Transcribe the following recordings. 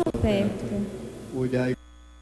perto. Olhai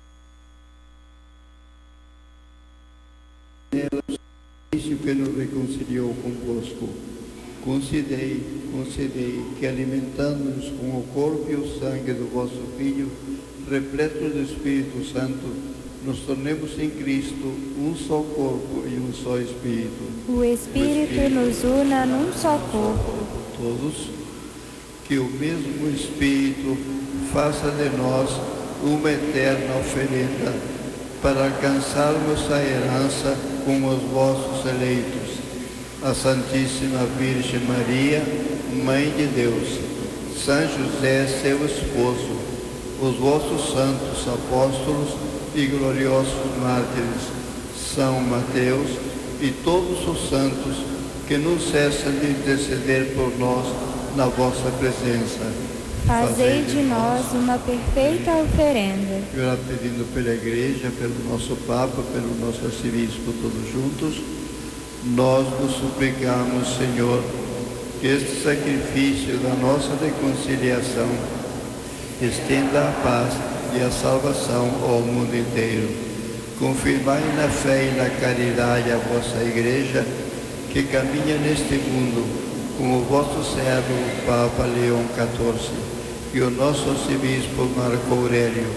que nos reconciliou convosco. Concedei que, alimentando-nos com o corpo e o sangue do vosso Filho, repletos do Espírito Santo, nos tornemos em Cristo um só corpo e um só Espírito. O Espírito nos una num só corpo. Todos, que o mesmo Espírito faça de nós uma eterna oferenda, para alcançarmos a herança com os vossos eleitos. A Santíssima Virgem Maria, Mãe de Deus, São José, seu esposo, os vossos santos apóstolos e gloriosos mártires, São Mateus e todos os santos que não cessam de interceder por nós na vossa presença. Fazei de nós uma perfeita oferenda. E ora pedindo pela Igreja, pelo nosso Papa, pelo nosso Arcebispo, todos juntos, nós vos suplicamos, Senhor, que este sacrifício da nossa reconciliação estenda a paz e a salvação ao mundo inteiro. Confirmai na fé e na caridade a vossa Igreja, que caminha neste mundo com o vosso servo, o Papa Leão XIV, e o nosso Arcebispo Marco Aurélio,